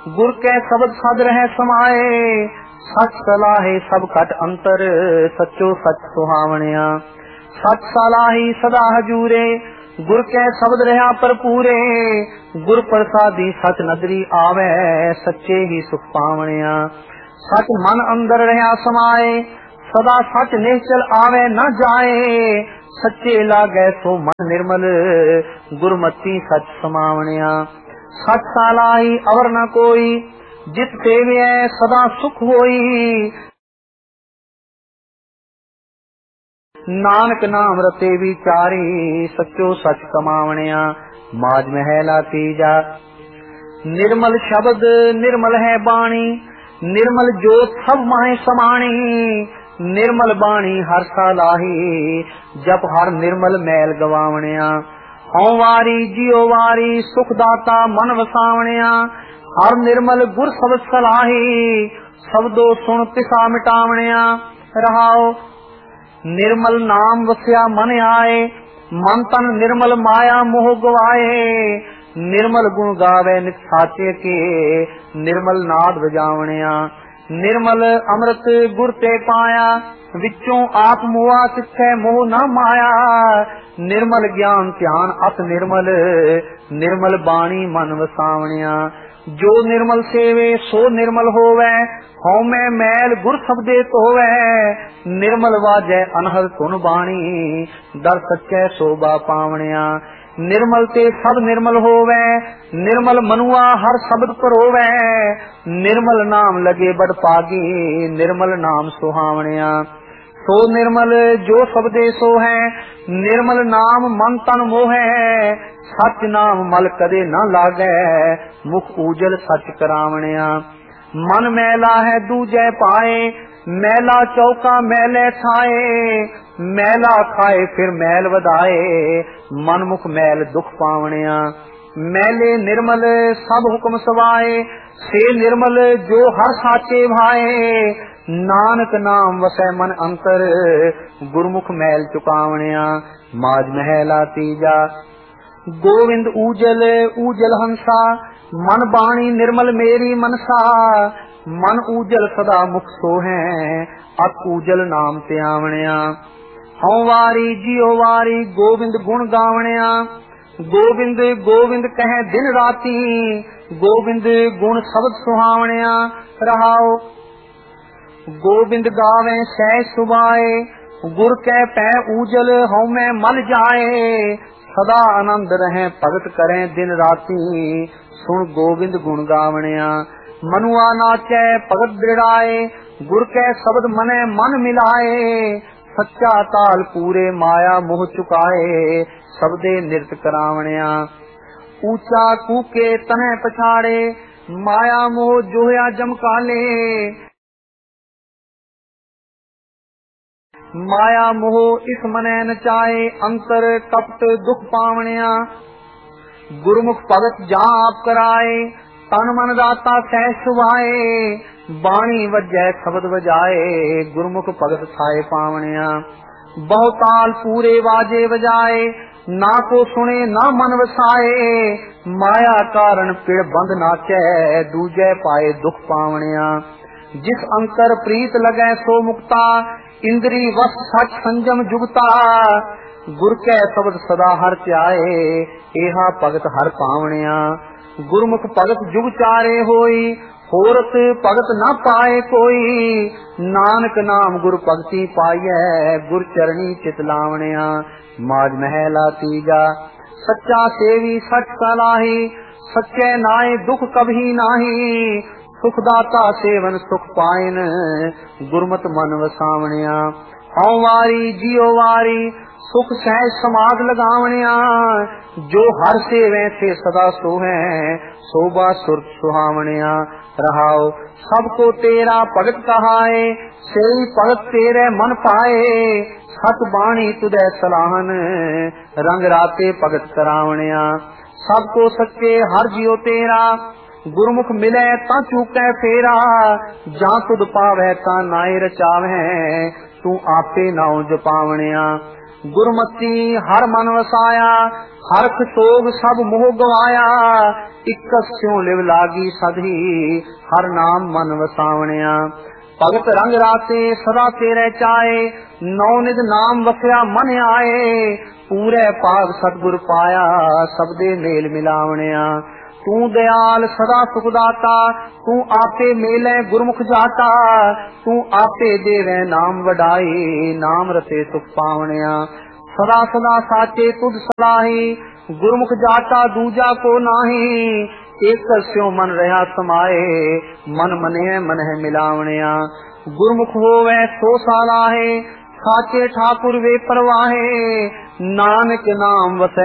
गुर कै शब्द सद रह समाए, सच सलाहे सब घट अंतर, सचो सच सुहावणिया। सच सलाही सदा हजूरे, गुर कै शब्द रहा भरपूरे, गुर प्रसादी सच नदरी आवे, सच्चे ही सुख पावणिया। सच मन अंदर रहा समाए, सदा सच निश्चल आवे न जाए, सच्चे लागे सो मन निर्मल, गुरमती सच समावणिया। सच सालाई अवर न कोई, जित सेवे सदा सुख होई, नानक नाम रते विचारी, सचो सच कमावणिया। माज महला तीजा। निर्मल शब्द निर्मल है बाणी, निर्मल जोत सब माहे समाणी, निर्मल बाणी हर सालाही, जप हर निर्मल मैल गवावणिया। हौं वारी जियो वारी सुखदाता मन वसावणिया, हर निर्मल गुर शब्द सलाही, शब्दो सुन तिसा मिटावणिया। रहाओ निर्मल नाम वस्या मन आए, मन तन निर्मल माया मोह गवाए, निर्मल गुण गावे नित साचे के, निर्मल नाद बजावणिया। निर्मल अमृत गुर ते पाया, विचों आप मुआ तिथे मोह न माया, निर्मल ज्ञान ध्यान अत निर्मल, निर्मल बाणी मन वसावणिया। जो निर्मल सेवे सो निर्मल होवे, हौमे मैल गुर शब्दे धोवे, निर्मल वाजै अनहद धुन बाणी, दर सच्चै शोभा पावणिया। निर्मल ते सब निर्मल होवे, निर्मल मनुआ हर शब्द परोवे, निर्मल नाम लगे बड़ पागी, निर्मल नाम सुहावणिया। सो निर्मल जो शब्दे सो है, निर्मल नाम मन तन मोहे, सच नाम मल कदे न लागे, मुख उजल सच करावणिया। मन मैला है दूजे पाए, मैला चौका मैले छाए, मैला खाए फिर मैल वधाए, मन मुख मैल दुख पावणिया। मैले निर्मल सब हुक्म सवाए, से निर्मल जो हर साचे भाए, नानक नाम वसै मन अंतर, गुरमुख मैल चुकावणिया। माज महला तीजा। गोविंद ऊजल ऊजल हंसा, मन बाणी निर्मल मेरी मनसा, मन ऊजल सदा मुख सोहे, अत ऊजल नाम त्यावणिया। हौं वारी जियो वारी गोविंद गुण गावणिया, गोविंद गोविंद कहे दिन राती, गोविंद गुण शब्द सुहावणिया। रहाओ गोविंद गावे सह सुभाए, गुर कै पै ऊजल हौमे मल जाए, सदा आनंद रहे भगत करें दिन राती, सुन गोविंद गुण गावणिया। मनुआ नाचै भगत दृढ़ाए, गुर कै शब्द मने मन मिलाए, सच्चा ताल पूरे माया मोह चुकाए, सबदे नृत करावणिया। ऊंचा कूके तने पछाड़े, माया मोह जोया जमकाले, माया मोह इस मने नचाए, अंतर कपट दुख पावणिया। गुरमुख भगत जहाँ आप कराए, तन मन दाता सह सुभाए, बाणी वजै शब्द बजाए, गुरमुख भगत थाए पावणिया। बहुताल पूरे वाजे बजाए, ना को सुने ना मन वसाए, माया कारण पिड़ बंद नाचै, दूजे पाए दुख पावणिया। जिस अंतर प्रीत लगै सो मुक्ता, इंद्री वस सच संजम जुगता, गुर कै शब्द सदा हर ध्याए, एहा भगत हर पावणिया। गुरमुख भगत जुग चारे होई, होरत भगत न पाए कोई, नानक नाम गुर भगति पाइयै, गुर चरणी चित लावणिया। माज महला तीजा। सच्चा सेवी सच सलाही, सच्चे नाए दुख कभी नाही, सुखदाता सेवन सुख पाइन, गुरमत मन वसावणिया। हौं वारी जियो वारी सुख सहज समाग लगावणिया, जो हर सेवे से सदा सोहे, शोभा सुरत सुहावणिया। रहाओ सबको तेरा भगत कहाए, सेई भगत तेरे मन पाए, सत बाणी तुदै सलाहन, रंग राते भगत करावणिया। सबको सच्चे हर जियो तेरा, गुरमुख मिले ता चूकै फेरा, जा तुद पावै ता नाए रचावै, तू आपे नाउ जपावणिया। गुरमति हर मन वसाया, हरख सोग सब मोह गवाया। इक स्यों लिव लागी सधी, हर नाम मन वसावणिया। भगत रंग राते सदा तेरे चाए, नौ निध नाम वसया मन आए। पूरे पाग सतगुर पाया, सबदे मेल मिलावणिया। तू दयाल सदा सुखदाता, तू आपे मेले गुरमुख जाता। तू आपे देवे नाम वडाई, नाम रते सुख पावणिया। सदा सदा साचे तुझ सलाही, गुरमुख जाता दूजा को नाही। एक स्यों मन रहा समाए, मन मने मन है मिलावणिया। गुरमुख होवे सो सालाहे, साचे ठाकुर वे परवाहे। नानक नाम वसै